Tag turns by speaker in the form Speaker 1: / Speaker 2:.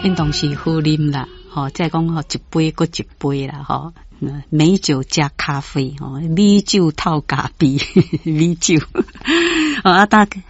Speaker 1: 运动是好啉啦，再讲一杯搁一杯啦，美酒加咖啡，米酒透咖啡，米酒，大